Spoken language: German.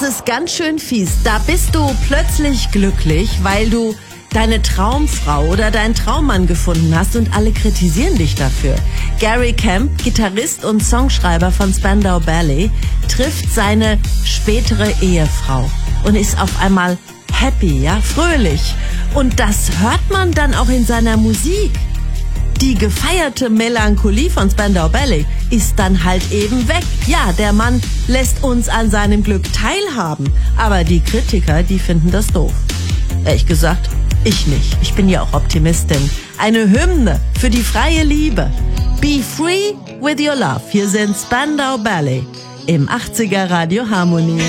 ist ganz schön fies. Da bist du plötzlich glücklich, weil du deine Traumfrau oder deinen Traummann gefunden hast und alle kritisieren dich dafür. Gary Kemp, Gitarrist und Songschreiber von Spandau Ballet, trifft seine spätere Ehefrau und ist auf einmal happy, ja, fröhlich. Und das hört man dann auch in seiner Musik. Die gefeierte Melancholie von Spandau Ballet ist dann halt eben weg. Ja, der Mann lässt uns an seinem Glück teilhaben. Aber die Kritiker, die finden das doof. Ehrlich gesagt, ich nicht. Ich bin ja auch Optimistin. Eine Hymne für die freie Liebe. Be free with your love. Hier sind Spandau Ballet im 80er Radio Harmonie.